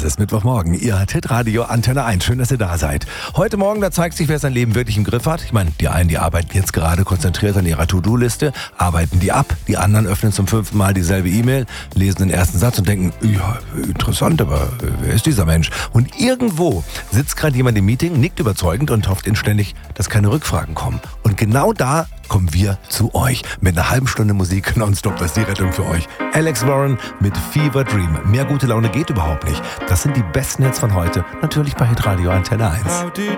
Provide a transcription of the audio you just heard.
ist Mittwochmorgen. Ihr Hitradio Antenne 1. Schön, dass ihr da seid. Heute Morgen, da zeigt sich, wer sein Leben wirklich im Griff hat. Ich meine, die einen, die arbeiten jetzt gerade konzentriert an ihrer To-Do-Liste, arbeiten die ab. Die anderen öffnen zum 5. Mal dieselbe E-Mail, lesen den ersten Satz und denken, ja, interessant, aber wer ist dieser Mensch? Und irgendwo sitzt gerade jemand im Meeting, nickt überzeugend und hofft inständig, dass keine Rückfragen kommen. Und genau da kommen wir zu euch mit einer halben Stunde Musik nonstop. Das ist die Rettung für euch. Alex Warren mit Fever Dream. Mehr gute Laune geht überhaupt nicht. Das sind die besten Hits von heute. Natürlich bei Hitradio Antenne 1.